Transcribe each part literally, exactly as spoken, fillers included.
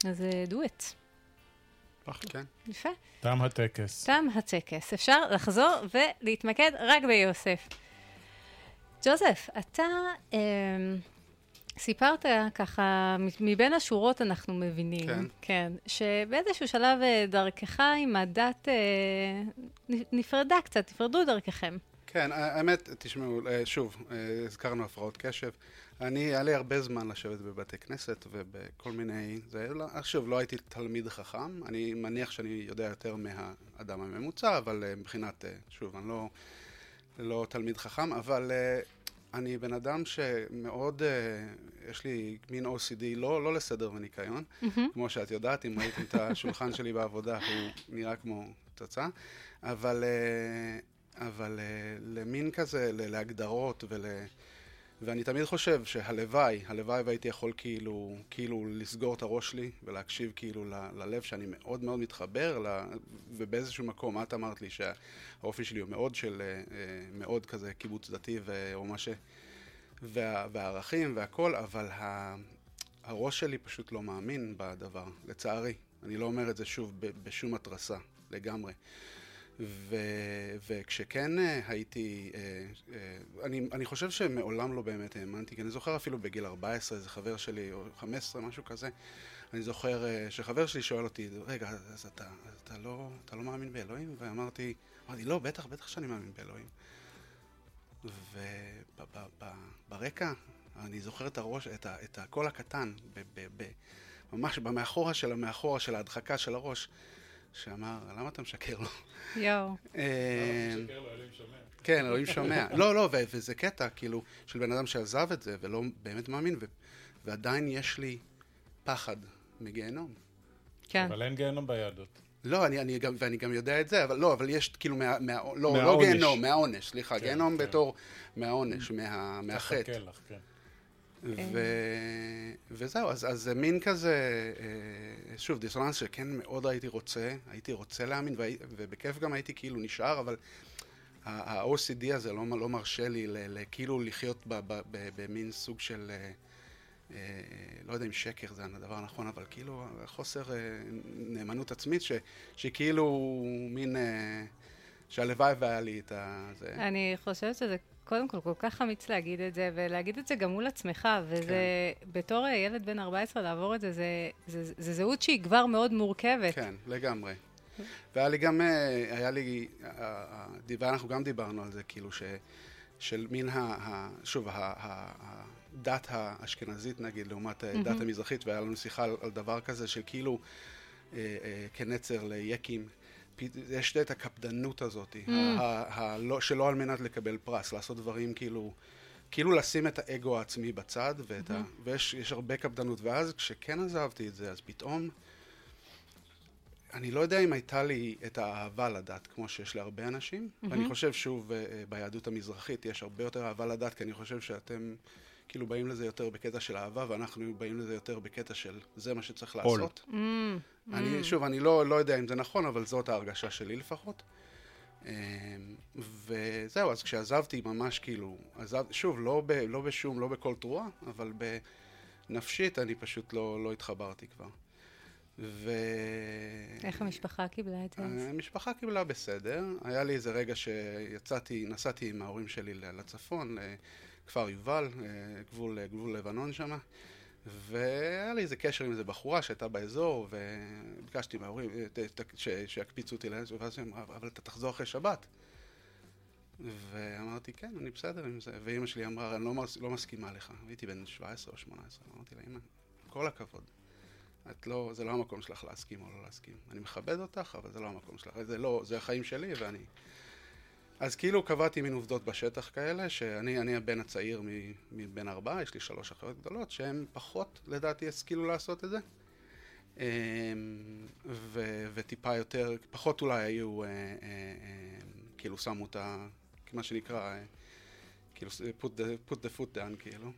אז do it. כן. יפה. תם הטקס. תם הטקס. אפשר לחזור ולהתמקד רק ביוסף. ג'וזף, אתה אה, סיפרת ככה, מבין השורות אנחנו מבינים, כן. כן, שבאיזשהו שלב דרכך עם הדת אה, נפרדה קצת, נפרדו דרככם. כן, האמת, תשמעו, שוב, הזכרנו הפרעות קשב. אני, היה לי הרבה זמן לשבת בבתי כנסת ובכל מיני, זה, שוב, לא הייתי תלמיד חכם, אני מניח שאני יודע יותר מהאדם הממוצע, אבל מבחינת, שוב, אני לא, לא תלמיד חכם, אבל אני בן אדם שמאוד, יש לי מין או סי די, לא, לא לסדר וניקיון, mm-hmm. כמו שאת יודעת, אם ראיתם את השולחן שלי בעבודה, הוא נראה כמו תוצאה, אבל... אבל uh, למין כזה, להגדרות ול... ואני תמיד חושב שהלוואי, הלוואי והייתי יכול כאילו, כאילו לסגור את הראש שלי ולהקשיב כאילו ל... ללב שאני מאוד מאוד מתחבר, ל... ובאיזשהו מקום, את אמרת לי שהאופי שלי הוא מאוד של, uh, מאוד כזה קיבוץ דתי ו... או מה ש... וה... והערכים והכל, אבל ה... הראש שלי פשוט לא מאמין בדבר, לצערי. אני לא אומר את זה שוב ב... בשום התרסה, לגמרי. ו... וכשכן הייתי, אני, אני חושב שמעולם לא באמת האמנתי, כי אני זוכר אפילו בגיל ארבע עשרה, איזה חבר שלי, או חמש עשרה, משהו כזה, אני זוכר שחבר שלי שואל אותי, רגע, אז אתה, אז אתה לא, אתה לא מאמין באלוהים? ואמרתי, אמרתי, לא, בטח, בטח שאני מאמין באלוהים. וברקע, אני זוכר את הראש, את, ה, את הקול הקטן, ב, ב, ב, ממש במאחורה של המאחורה של ההדחקה של הראש, שאמר, למה אתה משקר לו? יואו. למה אתה משקר לו, אלוהים שומע? כן, אלוהים שומע. לא, לא, וזה קטע, כאילו, של בן אדם שעזב את זה, ולא באמת מאמין, ועדיין יש לי פחד מגיהנום. כן. אבל אין גיהנום ביהדות. לא, אני גם, ואני גם יודע את זה, אבל לא, אבל יש כאילו, לא, לא גיהנום, מהעונש, סליחה, גיהנום בתור מהעונש, מהחטא. כן. ו... וזהו, אז, אז זה מין כזה, שוב, דיסוננס שכן מאוד הייתי רוצה, הייתי רוצה להאמין, והי... ובכיף גם הייתי כאילו נשאר, אבל ה-או סי די הזה לא, לא מרשה לי ל... ל... כאילו לחיות ב... ב... ב... במין סוג של, אה, לא יודע אם שקר זה הדבר הנכון, אבל כאילו חוסר אה, נאמנות עצמית, ש... שכאילו מין, אה, שהלוואי והיה לי את זה. אני חושבת שזה קודם כל, כל כך אמיץ להגיד את זה, ולהגיד את זה גם מול עצמך, וזה, כן. בתור ילד בן ארבע עשרה לעבור את זה, זה, זה, זה, זה זהות שהיא כבר מאוד מורכבת. כן, לגמרי. והיה לי גם, היה לי, ואנחנו גם דיברנו על זה, כאילו, ש, של מין, ה, שוב, הדת האשכנזית, נגיד, לעומת הדת המזרחית, והיה לנו שיחה על, על דבר כזה, של כאילו, כנצר ליקים, יש את הקפדנות הזאת, שלא על מנת לקבל פרס, לעשות דברים כאילו, כאילו לשים את האגו העצמי בצד, ויש הרבה קפדנות, ואז כשכן עזבתי את זה, אז פתאום, אני לא יודע אם הייתה לי את האהבה לדת, כמו שיש להרבה אנשים, ואני חושב שוב, ביהדות המזרחית יש הרבה יותר אהבה לדת, כי אני חושב שאתם כאילו באים לזה יותר בקטע של אהבה, ואנחנו באים לזה יותר בקטע של זה מה שצריך לעשות. אני, שוב, אני לא, לא יודע אם זה נכון, אבל זאת ההרגשה שלי לפחות. וזהו, אז כשעזבתי ממש כאילו, עזב, שוב, לא, ב, לא בשום, לא בכל תרועה, אבל בנפשית אני פשוט לא, לא התחברתי כבר. ו... איך המשפחה קיבלה את זה? המשפחה קיבלה בסדר. היה לי איזה רגע שיצאתי, נסעתי עם ההורים שלי לצפון, לכפר יובל, גבול, גבול לבנון שמה. והיה לי איזה קשר עם איזה בחורה שהייתה באזור, וביקשתי מההורים שיקפיצו אותי לאיזשהו, ואז הם אמרו, אבל אתה תחזור אחרי שבת. ואמרתי, כן, אני בסדר עם זה. ואמא שלי אמרה, אני לא מסכימה לך. הייתי בן שבע עשרה או שמונה עשרה. אמרתי לה, אמא, כל הכבוד. את לא, זה לא המקום שלך להסכים או לא להסכים. אני מכבד אותך, אבל זה לא המקום שלך. זה לא, זה החיים שלי ואני... אז כאילו קבעתי מין עובדות בשטח כאלה, שאני אני הבן הצעיר מבין ארבעה, יש לי שלוש אחיות גדולות, שהן פחות, לדעתי, השכילו לעשות את זה. ו, וטיפה יותר, פחות אולי היו, כאילו שמו אותה, מה שנקרא, כאילו, put the, put the foot down, כאילו.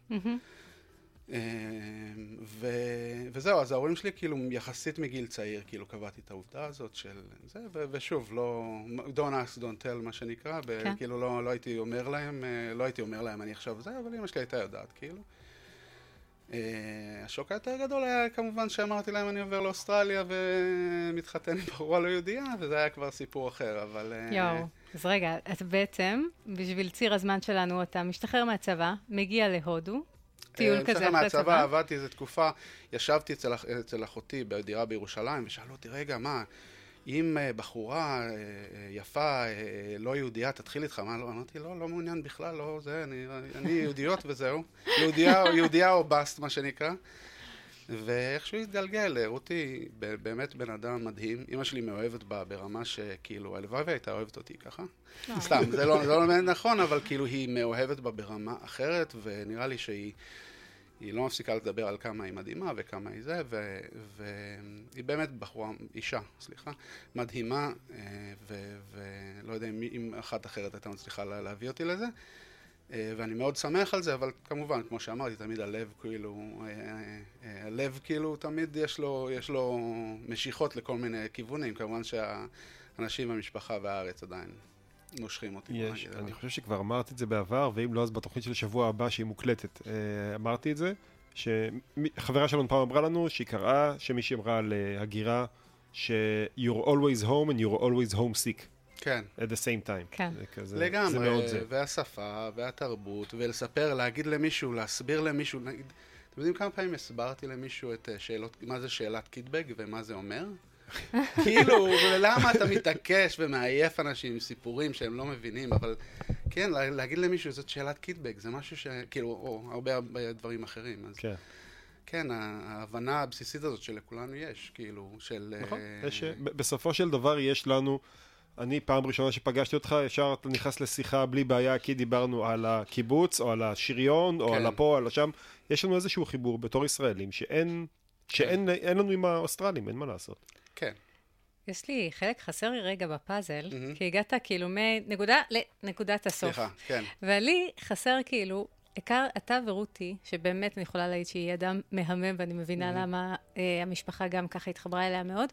ו, וזהו, אז ההורים שלי כאילו יחסית מגיל צעיר, כאילו קבעתי את העובדה הזאת של זה, ו, ושוב, לא, don't ask, don't tell, מה שנקרא, כן. כאילו לא, לא הייתי אומר להם, לא הייתי אומר להם, אני עכשיו זה, אבל אמא שלי הייתה יודעת, כאילו. השוק היותר גדול היה כמובן שאמרתי להם אני עובר לאוסטרליה ומתחתן עם בחורה לא יהודייה, וזה היה כבר סיפור אחר, אבל... יואו, אז רגע, אז בעצם, בשביל ציר הזמן שלנו, אתה משתחרר מהצבא, מגיע להודו, טיול כזה אחרי צבא. מהצבא, עבדתי איזו תקופה, ישבתי אצל, אצל אחותי בדירה בירושלים, ושאלו אותי, רגע, מה, אם בחורה יפה, לא יהודייה, תתחיל איתך, מה, לא, אמרתי, לא, לא מעוניין בכלל, לא, זה, אני, אני יהודיות וזהו, יהודייה, יהודייה או בסט, מה שנקרא, ואיכשהו התגלגל, רותי באמת בן אדם מדהים, אמא שלי מאוהבת בה ברמה שכאילו, הלוואי והייתה אוהבת אותי ככה, סתם, זה לא, זה לא באמת נכון, אבל כאילו היא מאוהבת בה ברמה אחרת, ונראה לי שהיא היא לא מפסיקה לדבר על כמה היא מדהימה וכמה היא זה, ו, והיא באמת בחורה, אישה, סליחה, מדהימה, ולא יודע אם, אם אחת אחרת הייתה מצליחה להביא אותי לזה, ואני מאוד שמח על זה, אבל כמובן, כמו שאמרתי, תמיד הלב כאילו, הלב כאילו תמיד יש לו, יש לו משיכות לכל מיני כיוונים, כמובן שהאנשים, המשפחה והארץ עדיין נושכים אותי. יש, אני חושב שכבר אמרתי את זה בעבר, ואם לא אז בתוכנית של שבוע הבא שהיא מוקלטת, אמרתי את זה, שחברה שלנו פעם אמרה לנו, שהיא קראה, שמישהי אמרה על הגירה, ש-you're always home and you're always homesick. כן. at the same time. כן. כזה, לגמרי, והשפה, והתרבות, ולספר, להגיד למישהו, להסביר למישהו, נגיד, אתם יודעים כמה פעמים הסברתי למישהו את שאלות, מה זה שאלת קיטבג ומה זה אומר? כאילו, ולמה אתה מתעקש ומעייף אנשים עם סיפורים שהם לא מבינים, אבל כן, להגיד למישהו, זאת שאלת קיטבג, זה משהו ש... כאילו, או הרבה דברים אחרים. אז כן. כן, ההבנה הבסיסית הזאת שלכולנו יש, כאילו, של... נכון, יש, בסופו של דבר יש לנו... אני פעם ראשונה שפגשתי אותך, ישר אתה נכנס לשיחה בלי בעיה, כי דיברנו על הקיבוץ, או על השריון, או על הפה, על השם. יש לנו איזשהו חיבור בתור ישראלים, שאין, שאין אין לנו עם האוסטרלים, אין מה לעשות. כן. יש לי חלק חסר לי רגע בפאזל, כי הגעת כאילו מנקודה לנקודת הסוף. סליחה, כן. ולי חסר כאילו, הכר אתה ורותי, שבאמת אני יכולה להעיד שהיא אדם מהמם, ואני מבינה למה המשפחה גם ככה התחברה אליה מאוד.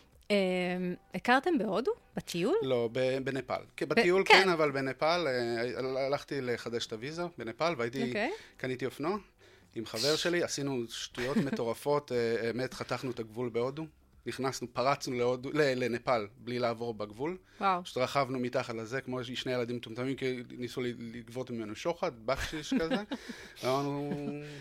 הכרתם בהודו? בטיול? לא, בנפאל. בטיול כן, אבל בנפאל הלכתי לחדש את הוויזה בנפאל, והייתי, קניתי אופנוע עם חבר שלי, עשינו שטויות מטורפות, באמת חתכנו את הגבול בהודו, נכנסנו, פרצנו לנפאל בלי לעבור בגבול, פשוט רכבנו מתחת לזה, כמו שני ילדים טומטמים, כי ניסו לגבות ממנו שוחד, בקשיש כזה, אמרנו...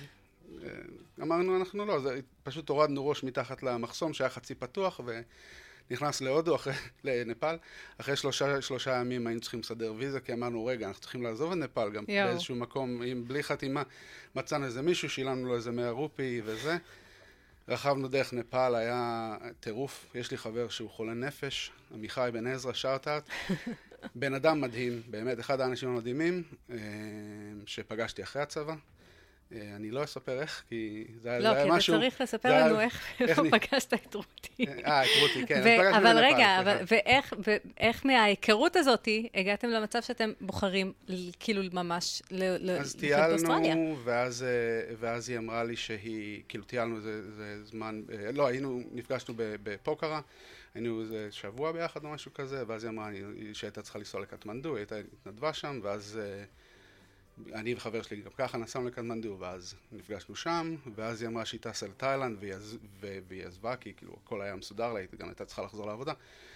אמרנו אנחנו לא, זה פשוט הורדנו ראש מתחת למחסום שהיה חצי פתוח ונכנס להודו, אחרי, לנפאל. אחרי שלושה, שלושה ימים היינו צריכים לסדר ויזה, כי אמרנו רגע, אנחנו צריכים לעזוב את נפאל גם יו. באיזשהו מקום, עם, בלי חתימה, מצאנו איזה מישהו, שילמנו לו איזה מאה רופי וזה. רכבנו דרך נפאל, היה טירוף. יש לי חבר שהוא חולה נפש, עמיחי בן עזרא, שאוט-אאוט. בן אדם מדהים, באמת, אחד האנשים המדהימים שפגשתי אחרי הצבא. אני לא אספר איך, כי זה היה משהו... לא, כי אתה צריך לספר לנו איך פגשת את רותי. אה, את רותי, כן. אבל רגע, ואיך מההיכרות הזאת הגעתם למצב שאתם בוחרים כאילו ממש לחיות באוסטרליה? אז טיילנו, ואז היא אמרה לי שהיא, כאילו טיילנו זה זמן, לא, היינו, נפגשנו בפוקרה, היינו איזה שבוע ביחד או משהו כזה, ואז היא אמרה שהייתה צריכה לנסוע לקטמנדו, היא הייתה התנדבה שם, ואז... אני וחבר שלי גם ככה נסענו לקטמנדו, ואז נפגשנו שם, ואז היא אמרה שהיא טסה לתאילנד, והיא עזבה, כי כאילו הכל היה מסודר לה, היא גם הייתה צריכה לחזור לעבודה.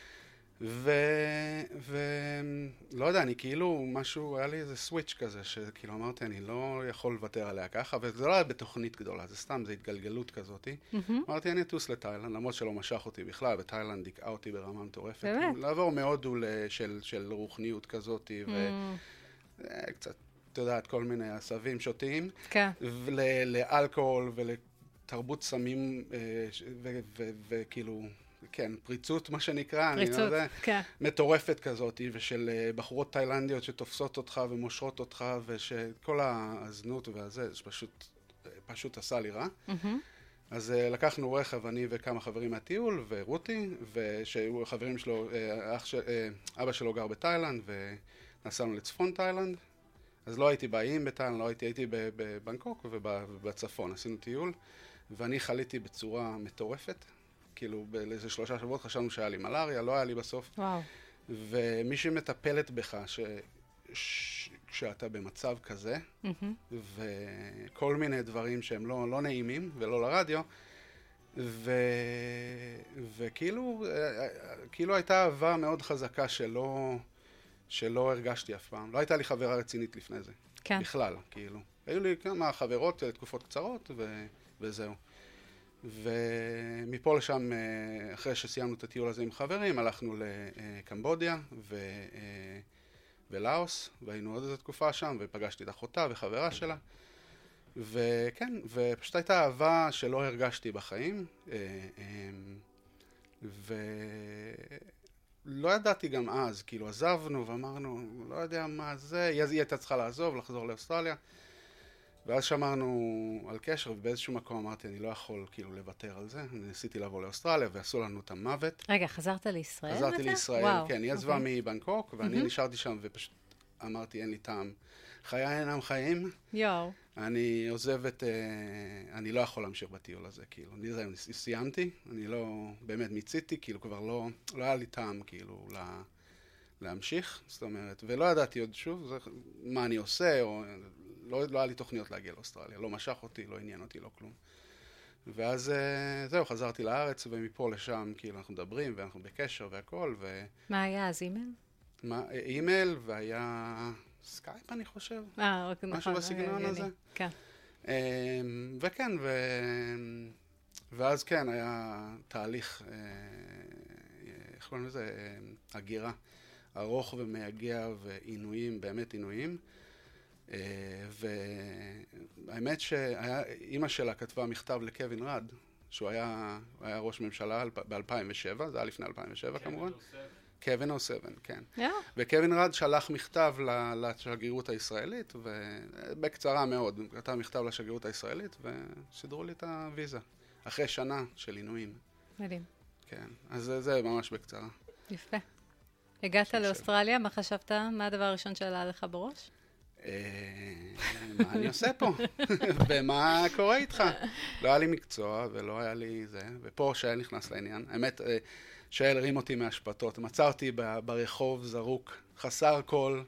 ולא יודע, אני כאילו, משהו, היה לי איזה סוויץ' כזה, שכאילו אמרתי, אני לא יכול לוותר עליה ככה, וזה לא היה בתוכנית גדולה, זה סתם, זה התגלגלות כזאת. אמרתי, אני אטוס לתאילנד, למרות שלא משך אותי בכלל, ותאילנד דיקעה אותי ברמה מטורפת. לעבור מהודו של רוחניות כזאת, וקצת... אתה יודעת, כל מיני עשבים שוטים, כן. לאלכוהול ולתרבות סמים, וכאילו, כן, פריצות, מה שנקרא, פריצות, אני לא יודע, כן. מטורפת כזאת, ושל בחורות תאילנדיות שתופסות אותך ומושרות אותך, ושכל הזנות והזה, זה פשוט, פשוט עשה לי רע. Mm-hmm. אז לקחנו רכב, אני וכמה חברים מהטיול, ורותי, ושהיו חברים שלו, אח ש... אבא שלו גר בתאילנד, ונסענו לצפון תאילנד. אז לא הייתי באיים בתאילנד, לא הייתי, הייתי בבנקוק ובצפון, עשינו טיול, ואני חליתי בצורה מטורפת, כאילו באיזה שלושה שבועות חשבנו שהיה לי מלאריה, לא היה לי בסוף. וואו. ומי שמטפלת בך, ש... ש... כשאתה במצב כזה, וכל מיני דברים שהם לא, לא נעימים ולא לרדיו, ו... וכאילו כאילו הייתה אהבה מאוד חזקה שלא, שלא הרגשתי אף פעם. לא הייתה לי חברה רצינית לפני זה. כן. בכלל, כאילו. היו לי כמה חברות, תקופות קצרות, ו... וזהו. ומפה לשם, אחרי שסיימנו את הטיול הזה עם חברים, הלכנו לקמבודיה ו... ולאוס, והיינו עוד איזו תקופה שם, ופגשתי את אחותה וחברה שלה. וכן, ופשוט הייתה אהבה שלא הרגשתי בחיים. ולא ידעתי גם אז, כאילו עזבנו ואמרנו, לא יודע מה זה, היא הייתה צריכה לעזוב, לחזור לאוסטרליה. ואז שמרנו על קשר, ובאיזשהו מקום אמרתי, אני לא יכול כאילו לוותר על זה. אני ניסיתי לעבור לאוסטרליה, ועשו לנו את המוות. רגע, חזרת לישראל? חזרתי לישראל, וואו, כן. היא עזבה אוקיי. מבנקוק, ואני mm-hmm. נשארתי שם, ופשוט אמרתי, אין לי טעם. חיי אינם חיים. יואו. אני עוזב את... אני לא יכול להמשיך בטיול הזה, כאילו. אני זהו, סיימתי, אני לא... באמת מיציתי, כאילו, כבר לא... לא היה לי טעם, כאילו, לה, להמשיך, זאת אומרת. ולא ידעתי עוד שוב, זה, מה אני עושה, או... לא, לא היה לי תוכניות להגיע לאוסטרליה, לא משך אותי, לא עניין אותי, לא כלום. ואז זהו, חזרתי לארץ, ומפה לשם, כאילו, אנחנו מדברים, ואנחנו בקשר והכל, ו... מה היה אז, אימייל? מה, אימייל, והיה סקייפ, אני חושב. אה, אוקיי, נכון. משהו בסגנון הזה. כן. וכן, ו... ואז כן, היה תהליך, איך קוראים לזה? הגירה, ארוך ומייגע ועינויים, באמת עינויים. והאמת שאימא שלה כתבה מכתב לקווין רד, שהוא היה, היה ראש ממשלה ב-אלפיים ושבע, זה היה לפני אלפיים ושבע כמובן. קווין או סבן, כן. וקווין רד שלח מכתב לשגרירות הישראלית, ובקצרה מאוד, כתב מכתב לשגרירות הישראלית, וסידרו לי את הוויזה, אחרי שנה של עינויים. מדהים. כן, אז זה, זה ממש בקצרה. יפה. הגעת לאוסטרליה, מה חשבת? מה הדבר הראשון שעלה לך בראש? מה אני עושה פה? ומה קורה איתך? לא היה לי מקצוע ולא היה לי זה, ופה שאל נכנס לעניין. האמת, שאל הרים אותי מהשפטות. מצאתי ברחוב זרוק, חסר קול,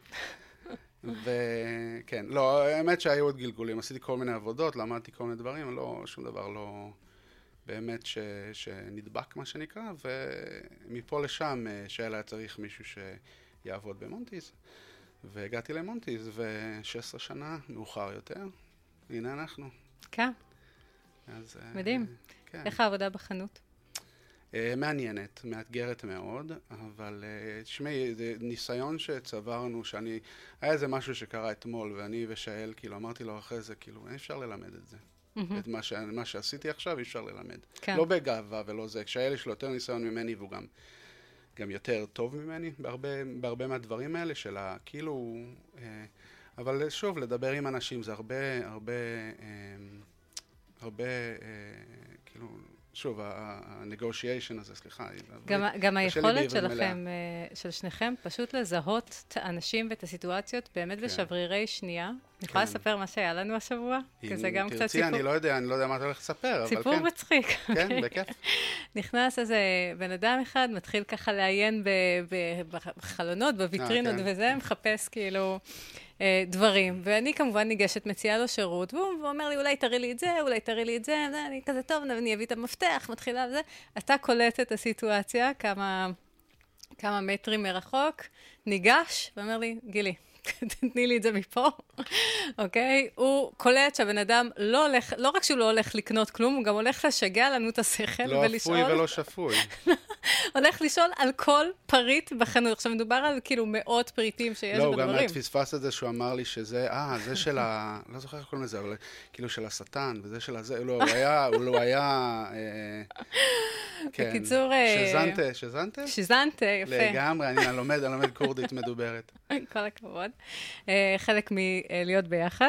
וכן, לא, האמת שהיו עוד גלגולים. עשיתי כל מיני עבודות, למדתי כל מיני דברים, לא, שום דבר לא באמת ש, שנדבק, מה שנקרא, ומפה לשם שאל היה צריך מישהו שיעבוד במונטיז. והגעתי למונטיז, ו-שש עשרה שנה מאוחר יותר, הנה אנחנו. כן. אז, מדהים. כן. איך העבודה בחנות? מעניינת, מאתגרת מאוד, אבל תשמעי, זה ניסיון שצברנו, שאני, היה איזה משהו שקרה אתמול, ואני ושאל, כאילו, אמרתי לו אחרי זה, כאילו, אי אפשר ללמד את זה. את מה, ש... מה שעשיתי עכשיו, אי אפשר ללמד. כן. לא בגאווה ולא זה, כשאל יש לו יותר ניסיון ממני, והוא גם... גם יותר טוב ממני, בהרבה, בהרבה מהדברים האלה של ה... כאילו... אה, אבל שוב, לדבר עם אנשים זה הרבה, הרבה, אה, הרבה, אה, כאילו... שוב, ה-negotiation הזה, סליחה. גם, גם היכולת שלכם, uh, של שניכם, פשוט לזהות את האנשים ואת הסיטואציות באמת כן. בשברירי שנייה. אני כן. יכולה לספר מה שהיה לנו השבוע? כי זה גם קצת סיפור. אני לא יודע, אני לא יודע מה אתה הולך לספר, אבל כן. סיפור מצחיק. כן, okay. בכיף. נכנס איזה בן אדם אחד, מתחיל ככה לעיין בחלונות, בוויטרינות כן. וזה, מחפש כאילו... דברים, ואני כמובן ניגשת, מציעה לו שירות, והוא אומר לי, אולי תראי לי את זה, אולי תראי לי את זה, אני כזה טוב, אני אביא את המפתח, מתחילה וזה. אתה קולט את הסיטואציה, כמה, כמה מטרים מרחוק, ניגש, ואומר לי, גילי, תתני לי את זה מפה, אוקיי? הוא קולט שהבן אדם לא הולך, לא רק שהוא לא הולך לקנות כלום, הוא גם הולך לשגע לנו את השכל ולשאול. לא אפוי ולא שפוי. הולך לשאול על כל פריט בחנות. עכשיו מדובר על כאילו מאות פריטים שיש בדברים. לא, הוא גם תפספס את זה שהוא אמר לי שזה, אה, זה של ה... לא זוכר איך קוראים לזה, אבל כאילו של השטן, וזה של הזה, לא, הוא היה, הוא לא היה... בקיצור... שזנטה, שזנטה? שזנטה, יפה. לגמרי, אני לומד, אני לומד קורדית מדוברת. כל הכבוד. חלק מלהיות ביחד.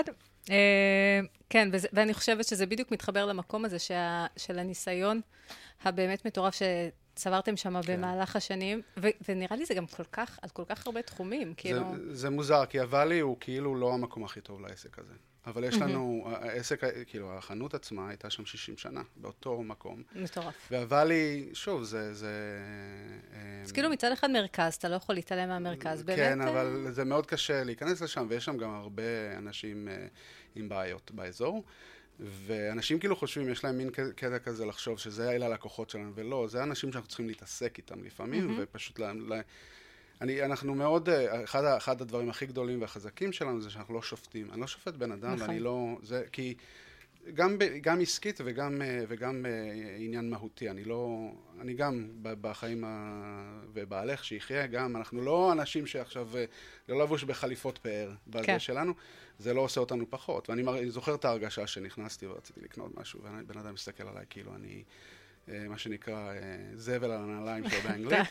כן, ואני חושבת שזה בדיוק מתחבר למקום הזה של הניסיון הבאמת מטורף שצברתם שם במהלך השנים, ונראה לי זה גם כל כך, על כל כך הרבה תחומים, כאילו... זה מוזר, כי הוואלי הוא כאילו לא המקום הכי טוב לעסק הזה. אבל יש לנו, העסק, כאילו, החנות עצמה הייתה שם שישים שנה, באותו מקום. מטורף. והוואלי, שוב, זה... זה אז כאילו מצד אחד מרכז, אתה לא יכול להתעלם מהמרכז, באמת? כן, אבל זה מאוד קשה להיכנס לשם, ויש שם גם הרבה אנשים עם בעיות באזור. ואנשים כאילו חושבים, יש להם מין קטע כזה לחשוב שזה אלה הלקוחות שלנו, ולא, זה אנשים שאנחנו צריכים להתעסק איתם לפעמים, ופשוט להם... אני, אנחנו מאוד, אחד, אחד הדברים הכי גדולים והחזקים שלנו זה שאנחנו לא שופטים. אני לא שופט בן אדם, נכון. ואני לא, זה, כי גם, גם עסקית וגם, וגם עניין מהותי, אני לא, אני גם בחיים ובהלך שיחיה, גם, אנחנו לא אנשים שעכשיו, לא לבוש בחליפות פאר בזה כן. שלנו, זה לא עושה אותנו פחות. ואני זוכר את ההרגשה שנכנסתי ורציתי לקנות משהו, ובן אדם מסתכל עליי כאילו אני, מה שנקרא, זבל על הנעליים שלו באנגלית.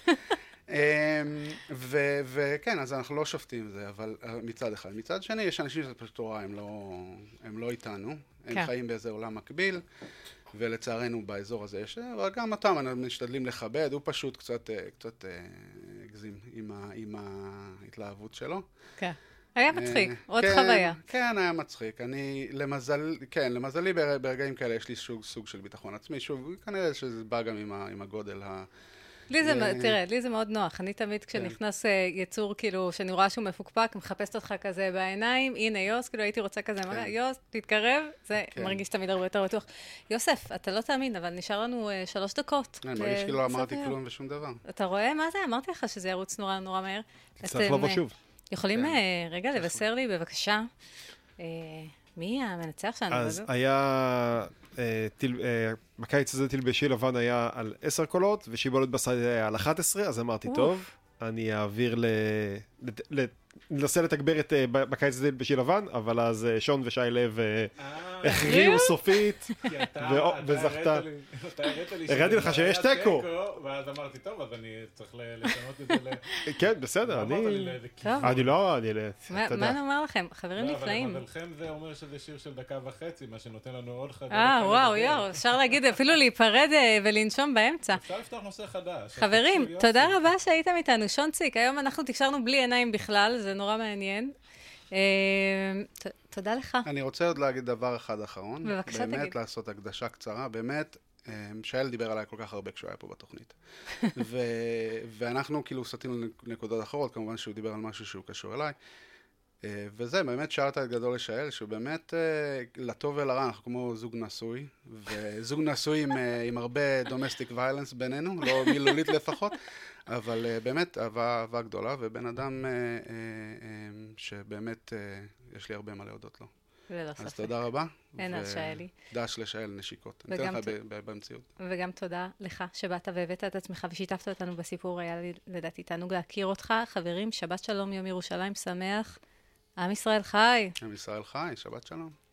וכן, אז אנחנו לא שופטים זה, אבל מצד אחד. מצד שני, יש אנשים שזה פשוט תורה, הם לא איתנו, הם חיים באיזה עולם מקביל, ולצערנו באזור הזה יש, אבל גם אותם אנחנו משתדלים לכבד, הוא פשוט קצת הגזים עם ההתלהבות שלו. כן. היה מצחיק, עוד חוויה. כן, היה מצחיק. אני, למזל, כן, למזלי ברגעים כאלה יש לי סוג של ביטחון עצמי. שוב, כנראה שזה בא גם עם הגודל ה... לי זה, תראה, לי זה מאוד נוח. אני תמיד כשנכנס יצור, כאילו, שאני רואה שהוא מפוקפק, מחפשת אותך כזה בעיניים, הנה יוס, כאילו הייתי רוצה כזה, יוס, תתקרב, זה מרגיש תמיד הרבה יותר בטוח. יוסף, אתה לא תאמין, אבל נשאר לנו שלוש דקות. אני מרגיש כאילו לא אמרתי כלום ושום דבר. אתה רואה? מה זה? אמרתי לך שזה ירוץ נורא נורא מהר. צריך לבוא שוב. יכולים רגע לבשר לי, בבקשה, מי המנצח שלנו? אז היה... בקיץ הזה תלבשי לבן היה על עשר קולות, ושיבולת בסד היה על אחת עשרה, אז אמרתי, טוב, אני אעביר ל... ננסה לתגבר את בקיץ הזה תלבשי לבן, אבל אז שון ושי לב הכריעו סופית, וזכתה. הראיתי לך שיש טקו. ואז אמרתי, טוב, אז אני צריך לשנות את זה ל... כן, בסדר, אני... אני לא, אני... מה נאמר לכם? חברים נפלאים. אבל מזלכם זה אומר שזה שיר של דקה וחצי, מה שנותן לנו עוד חדש. אה, וואו, יואו, אפשר להגיד אפילו להיפרד ולנשום באמצע. אפשר לפתוח נושא חדש. חברים, תודה רבה שהייתם איתנו. שון ציק, היום אנחנו תקשרנו בלי עיניים בכלל, זה נורא מעניין. תודה לך. אני רוצה עוד להגיד דבר אחד אחרון. בבקשה תגיד. באמת לעשות הקדשה קצרה, באמת, שאל דיבר עליי כל כך הרבה כשהוא היה פה בתוכנית. ואנחנו כאילו סתינו לנקודות אחרות, כמובן שהוא דיבר על משהו שהוא קשור אליי. וזה, באמת שאלת את גדול לשאל, שהוא באמת לטוב ולרע, אנחנו כמו זוג נשוי, וזוג נשוי עם, עם הרבה דומסטיק ויילנס בינינו, לא מילולית לפחות, אבל באמת אהבה, אהבה גדולה, ובן אדם שבאמת יש לי הרבה מה להודות לו. אז תודה רבה. אין על שאלי. דש לשאל נשיקות. אני אתן לך במציאות. וגם תודה לך שבאת והבאת את עצמך ושיתפת אותנו בסיפור, היה לי לדעתי תענוג להכיר אותך. חברים, שבת שלום, יום ירושלים שמח. עם ישראל חי. עם ישראל חי, שבת שלום.